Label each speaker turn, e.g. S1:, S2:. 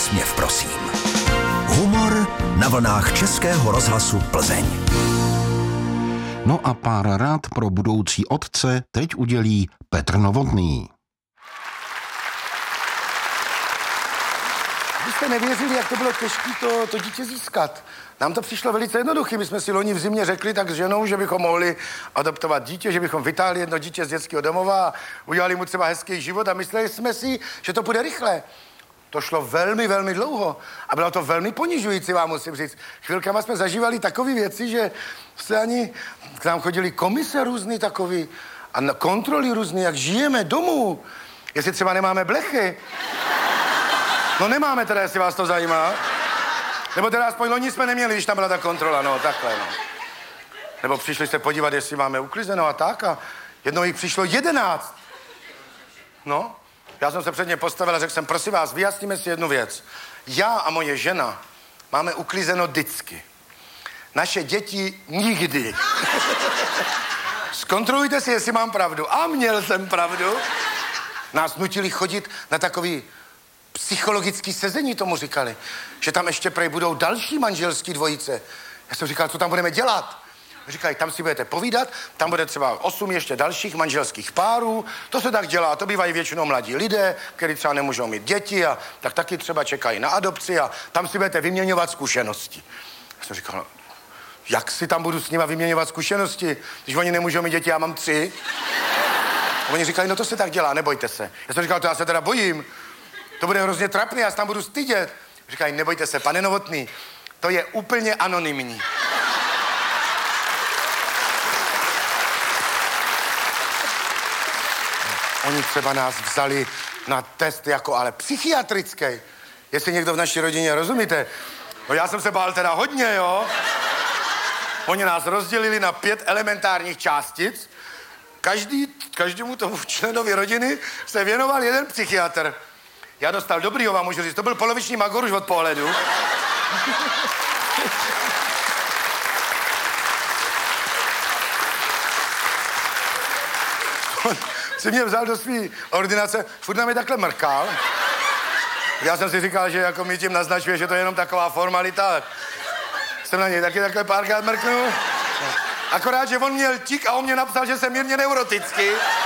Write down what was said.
S1: úsměv, prosím. Humor na vlnách Českého rozhlasu Plzeň.
S2: No a pár rád pro budoucí otce teď udělí Petr Novotný.
S3: Byste nevěřili, jak to bylo těžké to dítě získat. Nám to přišlo velice jednoduché. My jsme si loni v zimě řekli tak s ženou, že bychom mohli adoptovat dítě, že bychom vytáhli jedno dítě z dětského domova a udělali mu třeba hezký život a mysleli jsme si, že to půjde rychle. To šlo velmi, velmi dlouho a bylo to velmi ponižující, vám musím říct. Chvilkama jsme zažívali takové věci, že se ani k nám chodili komise různý takový a kontroly různý, jak žijeme domů, jestli třeba nemáme blechy. No nemáme teda, jestli vás to zajímá. Nebo teda aspoň loni jsme neměli, když tam byla ta kontrola, no takhle, no. Nebo přišli se podívat, jestli máme uklizeno a tak a jednou jich přišlo 11. No, já jsem se před ně postavil a řekl jsem, prosím vás, vyjasníme si jednu věc. Já a moje žena máme uklizeno vždycky. Naše děti nikdy. Zkontrolujte si, jestli mám pravdu. A měl jsem pravdu. Nás nutili chodit na takový psychologický sezení, tomu říkali. Že tam ještě prej budou další manželský dvojice. Já jsem říkal, co tam budeme dělat? Říkají, tam si budete povídat, tam bude třeba 8 ještě dalších manželských párů. To se tak dělá, to bývají většinou mladí lidé, kteří třeba nemůžou mít děti a tak taky třeba čekají na adopci a tam si budete vyměňovat zkušenosti. Já jsem říkal, jak si tam budu s nima vyměňovat zkušenosti, když oni nemůžou mít děti, já mám 3. A oni říkají, no to se tak dělá, nebojte se. Já jsem říkal, to já se teda bojím. To bude hrozně trapný, já se tam budu stydět. Říkají, nebojte se, pane Novotný, to je úplně anonymní. Oni třeba nás vzali na test jako ale psychiatrický. Jestli někdo v naší rodině, rozumíte? No já jsem se bál teda hodně, jo? Oni nás rozdělili na 5 elementárních částic. Každému tomu členovi rodiny se věnoval jeden psychiatr. Já dostal dobrýho, vám můžu říct, to byl poloviční magor už od pohledu. On si mě vzal do své ordinace, furt na mě takhle mrkal. Já jsem si říkal, že jako mi tím naznačuje, že to je jenom taková formalita. Jsem na něj taky takhle párkrát mrknul. Akorát, že on měl tik a on mě napsal, že jsem mírně neurotický.